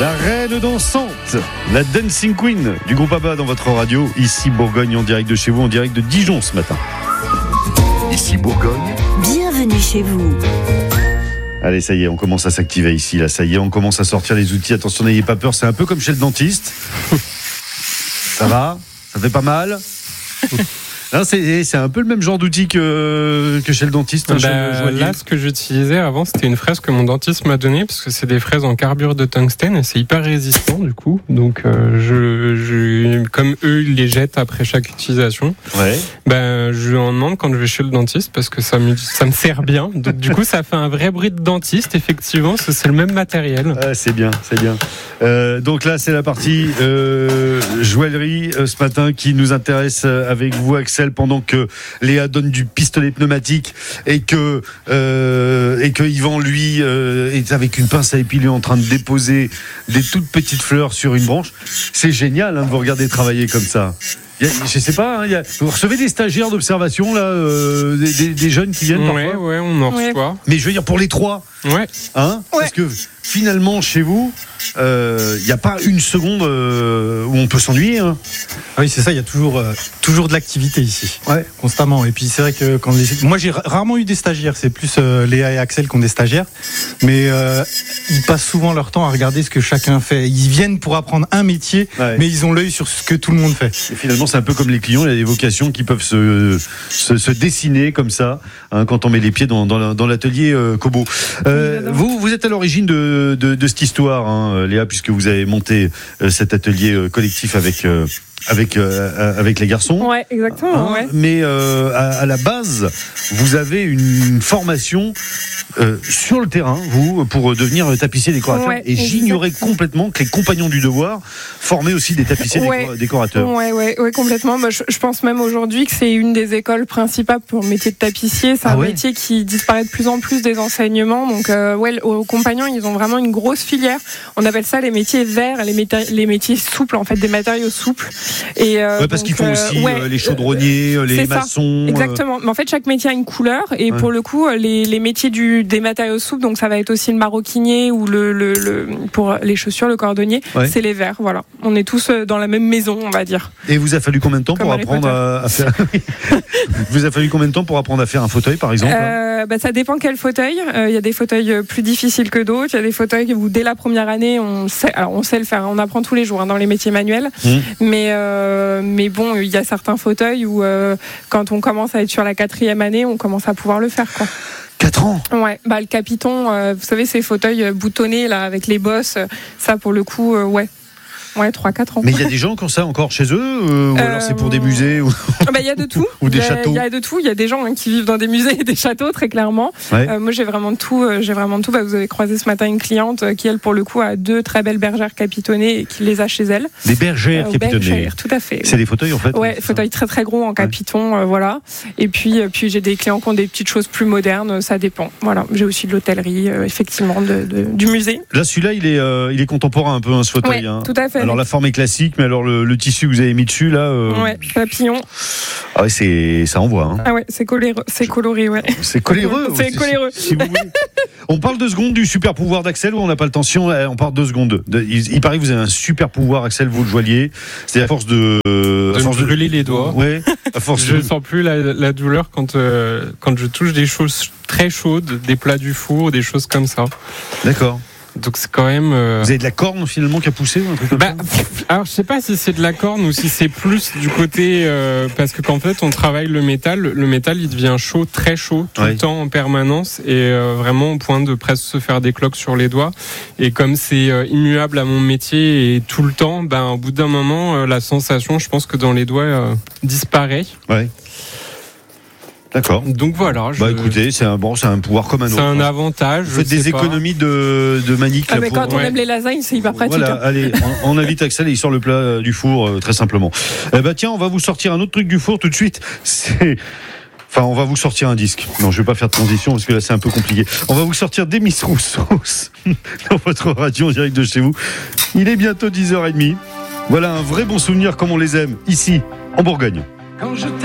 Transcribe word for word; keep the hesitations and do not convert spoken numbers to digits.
La reine dansante, la dancing queen du groupe ABBA dans votre radio. Ici Bourgogne, en direct de chez vous, en direct de Dijon ce matin. Ici Bourgogne. Bienvenue chez vous. Allez, ça y est, on commence à s'activer ici. Là, ça y est, on commence à sortir les outils. Attention, n'ayez pas peur, c'est un peu comme chez le dentiste. Ça va ? Ça fait pas mal ? Non, c'est, c'est un peu le même genre d'outil que, que chez le dentiste. Hein, bah, chez le là, ce que j'utilisais avant, c'était une fraise que mon dentiste m'a donnée, parce que c'est des fraises en carbure de tungstène et c'est hyper résistant du coup. Donc, euh, je, je, comme eux, ils les jettent après chaque utilisation. Ouais. Ben, je lui en demande quand je vais chez le dentiste parce que ça me, ça me sert bien. Donc, du coup, ça fait un vrai bruit de dentiste. Effectivement, c'est, c'est le même matériel. Ah, c'est bien, c'est bien. Euh, donc là, c'est la partie euh, joaillerie euh, ce matin qui nous intéresse avec vous, Axel. Pendant que Léa donne du pistolet pneumatique et que euh, et que Yvan lui euh, est avec une pince à épiler en train de déposer des toutes petites fleurs sur une branche. C'est génial hein, de vous regarder travailler comme ça. Il y a, je sais pas, hein, il y a, vous recevez des stagiaires d'observation là, euh, des, des, des jeunes qui viennent. Ouais, parfois. ouais, on en reçoit. Ouais. Mais je veux dire pour les trois. Ouais. Hein, ouais. Parce que finalement chez vous, il euh, n'y a pas une seconde euh, où on peut s'ennuyer. Hein. Ah oui, c'est ça. Il y a toujours euh, toujours de l'activité ici, ouais. constamment. Et puis c'est vrai que quand les... moi j'ai rarement eu des stagiaires. C'est plus euh, Léa et Axel qui ont des stagiaires, mais euh, ils passent souvent leur temps à regarder ce que chacun fait. Ils viennent pour apprendre un métier, ouais. mais ils ont l'œil sur ce que tout le monde fait. Et finalement, c'est un peu comme les clients. Il y a des vocations qui peuvent se se, se dessiner comme ça hein, quand on met les pieds dans dans, dans l'atelier euh, Kobo. Euh, vous vous êtes à l'origine de de, de cette histoire, hein, Léa, puisque vous avez monté euh, cet atelier euh, collectif avec. Euh, Avec euh, avec les garçons. Ouais, exactement. Hein, ouais. Mais euh, à, à la base, vous avez une formation euh, sur le terrain, vous, pour devenir tapissier décorateur. Ouais, et j'ignorais exactement. complètement que les compagnons du devoir formaient aussi des tapissiers ouais. décor- décorateurs. Ouais, ouais, ouais, complètement. Bah, je, je pense même aujourd'hui que c'est une des écoles principales pour le métier de tapissier. C'est ah un ouais. métier qui disparaît de plus en plus des enseignements. Donc, euh, ouais, aux compagnons, ils ont vraiment une grosse filière. On appelle ça les métiers verts, les, méta- les métiers souples, en fait, des matériaux souples. Et euh, ouais, parce donc, qu'ils font aussi euh, ouais, les chaudronniers, euh, les maçons. Exactement. Mais en fait, chaque métier a une couleur. Et ouais. pour le coup, les, les métiers du, des matériaux souples, donc ça va être aussi le maroquinier ou le, le, le pour les chaussures, le cordonnier, ouais. c'est les verts. Voilà. On est tous dans la même maison, on va dire. Et vous a fallu combien de temps Comme pour Harry apprendre à, à faire Vous a fallu combien de temps pour apprendre à faire un fauteuil, par exemple euh, bah, ça dépend quel fauteuil. Il euh, y a des fauteuils plus difficiles que d'autres. Il y a des fauteuils où dès la première année, on sait, alors on sait le faire. On apprend tous les jours hein, dans les métiers manuels. Mmh. Mais euh, mais bon, il y a certains fauteuils où euh, quand on commence à être sur la quatrième année, on commence à pouvoir le faire, quoi. quatre ans. Ouais, bah le capiton, euh, vous savez ces fauteuils boutonnés là avec les bosses, ça pour le coup, euh, ouais. Ouais, trois quatre ans. Mais il y a des gens qui ont ça encore chez eux euh, Ou euh, alors c'est pour des musées ou... bah, il y a de tout. Ou des il y a, châteaux. Il y a de tout. Il y a des gens hein, qui vivent dans des musées et des châteaux, très clairement. Ouais. Euh, moi, j'ai vraiment de tout. Euh, j'ai vraiment de tout. Bah, vous avez croisé ce matin une cliente euh, qui, elle, pour le coup, a deux très belles bergères capitonnées et qui les a chez elle. Des bergères euh, capitonnées. Bergères, tout à fait. C'est des fauteuils, en fait. Ouais, fauteuils très très gros en capiton, ouais. euh, voilà. Et puis, euh, puis j'ai des clients qui ont des petites choses plus modernes. Ça dépend. Voilà. J'ai aussi de l'hôtellerie, euh, effectivement, de, de, du musée. Là, celui-là, il est, euh, il est contemporain un peu, hein, ce fauteuil. Ouais, hein. tout à fait. Alors la forme est classique. Mais alors le, le tissu que vous avez mis dessus là euh... ouais, papillon. Ah ouais, c'est ça envoie hein. Ah ouais, c'est coléreux, c'est coloré ouais. C'est coléreux. C'est si, coléreux. Si, si vous voulez. On parle deux secondes du super pouvoir d'Axel ou on n'a pas le temps? Si on, on parle deux secondes. De, il, il paraît que vous avez un super pouvoir, Axel, vous le joaillier. C'est à force de euh, à de force me brûler de... les doigts. Ouais. À force je de... sens plus la, la douleur quand euh, quand je touche des choses très chaudes, des plats du four, des choses comme ça. D'accord. Donc c'est quand même. Euh... Vous avez de la corne finalement qui a poussé ou un truc comme bah, ça alors je sais pas si c'est de la corne ou si c'est plus du côté euh, parce que qu'en fait on travaille le métal, le métal il devient chaud, très chaud tout ouais. le temps en permanence et euh, vraiment au point de presque se faire des cloques sur les doigts. Et comme c'est euh, immuable à mon métier et tout le temps, ben au bout d'un moment euh, la sensation, je pense que dans les doigts euh, disparaît. Ouais. D'accord. Donc voilà. Je... Bah écoutez, c'est un bon, c'est un pouvoir comme un autre. C'est un avantage. Vous faites des économies de, de manique. Ah, là, mais pour... quand on ouais. aime les lasagnes, c'est hyper pratique. Voilà, hein. allez, on, on invite Axel et il sort le plat du four euh, très simplement. Eh ben tiens, on va vous sortir un autre truc du four tout de suite. C'est Enfin, on va vous sortir un disque. Non, je vais pas faire de transition parce que là, c'est un peu compliqué. On va vous sortir Demis Roussos dans votre radio en direct de chez vous. Il est bientôt dix heures trente. Voilà un vrai bon souvenir comme on les aime ici, en Bourgogne. Quand je